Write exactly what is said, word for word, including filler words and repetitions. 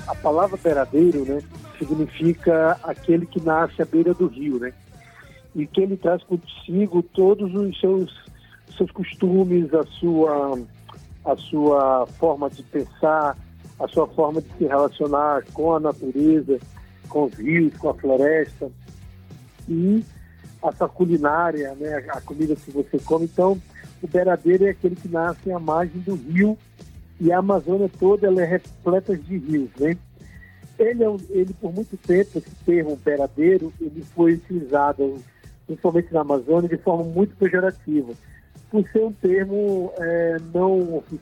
a palavra beradeiro, né, significa aquele que nasce à beira do rio, né? E que ele traz consigo todos os seus, seus costumes, a sua, a sua forma de pensar, a sua forma de se relacionar com a natureza, com os rios, com a floresta, e a sua culinária, né, a comida que você come. Então, o beradeiro é aquele que nasce à margem do rio, e a Amazônia toda ela é repleta de rios, né? Ele, é um, ele, por muito tempo, esse termo beradeiro, ele foi utilizado, principalmente na Amazônia, de forma muito pejorativa, por ser um termo é, não